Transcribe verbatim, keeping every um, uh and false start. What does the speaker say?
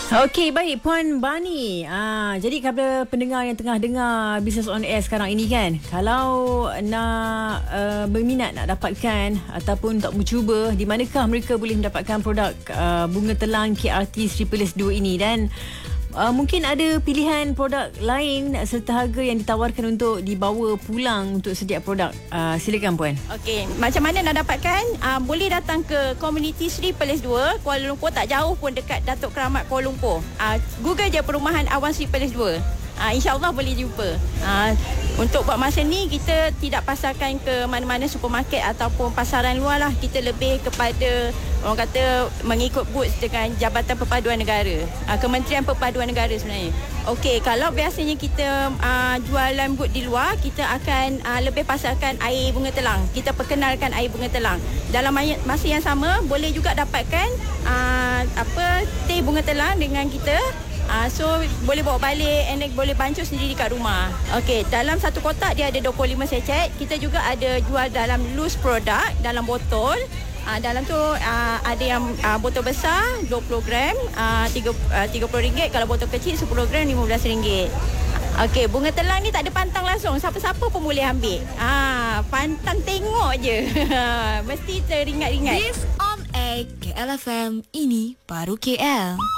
Okey, baik Puan Bani. Ah, jadi kepada pendengar yang tengah dengar Business on Air sekarang ini kan, kalau nak uh, berminat nak dapatkan ataupun tak mencuba, di manakah mereka boleh mendapatkan produk uh, bunga telang K R T Sri Pelis dua ini, dan Uh, mungkin ada pilihan produk lain serta harga yang ditawarkan untuk dibawa pulang untuk setiap produk. Uh, silakan Puan. Okey, macam mana nak dapatkan? Uh, boleh datang ke Komuniti Sri Pelis dua, Kuala Lumpur, tak jauh pun, dekat Datuk Keramat Kuala Lumpur. Uh, Google je Perumahan Awan Sri Pelis dua. Uh, InsyaAllah boleh jumpa. Uh, untuk buat masa ni, kita tidak pasarkan ke mana-mana supermarket ataupun pasaran luar lah. Kita lebih kepada, orang kata, mengikut boots dengan Jabatan Perpaduan Negara. Uh, Kementerian Perpaduan Negara sebenarnya. Okey, kalau biasanya kita uh, jualan boot di luar, kita akan uh, lebih pasarkan air bunga telang. Kita perkenalkan air bunga telang. Dalam masa yang sama, boleh juga dapatkan uh, apa teh bunga telang dengan kita. Uh, so boleh bawa balik and then boleh bancuh sendiri kat rumah. Okey, dalam satu kotak dia ada dua puluh lima secet. Kita juga ada jual dalam loose product, dalam botol. Uh, dalam tu uh, ada yang uh, botol besar dua puluh gram, uh, tiga puluh ringgit. Kalau botol kecil sepuluh gram lima belas ringgit. Okey, bunga telang ni tak ada pantang langsung. Siapa-siapa pun boleh ambil. Ah, pantang tengok je. Mesti teringat-ingat. This on Air K L F M, ini baru K L.